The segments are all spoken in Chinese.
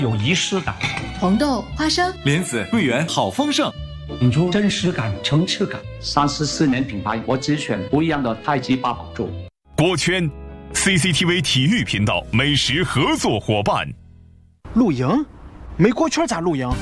有仪式感。 红豆、花生、 莲子、桂圆好丰盛， 引出真实感、层次感。 34年品牌，我只选不一样的太极八宝粥。 锅圈 CCTV 体育频道美食合作伙伴。 露营？没锅圈咋露营？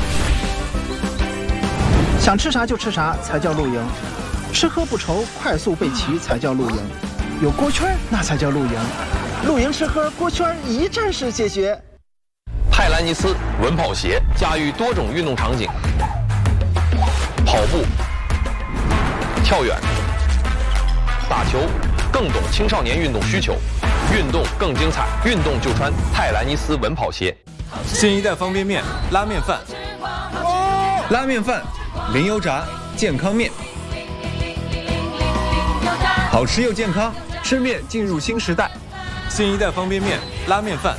想吃啥就吃啥才叫露营，吃喝不愁，快速备齐才叫露营。有锅圈那才叫露营，露营吃喝锅圈一站式解决。 泰兰尼斯稳跑鞋驾驭多种运动场景，跑步、跳远、打球，更懂青少年运动需求，运动更精彩，运动就穿泰兰尼斯稳跑鞋。 新一代方便面、拉面饭， 拉面饭，零油炸，健康面，好吃又健康，吃面进入新时代。 新一代方便面、拉面饭。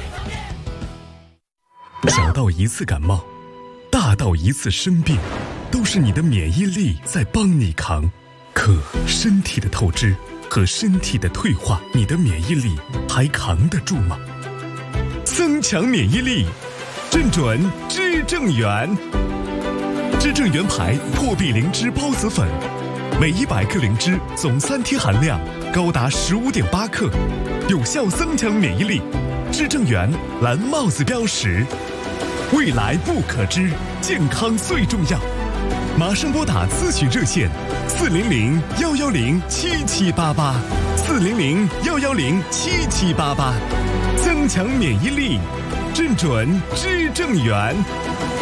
小到一次感冒，大到一次生病，都是你的免疫力在帮你扛。可身体的透支和身体的退化，你的免疫力还扛得住吗？增强免疫力，正准知正元。知正元牌破壁灵芝孢子粉，每100克灵芝总3天含量高达15.8克，有效增强免疫力。知正元蓝帽子标识，未来不可知，健康最重要。马上拨打咨询热线400-110-7788，400-110-7788，增强免疫力，正准知正元。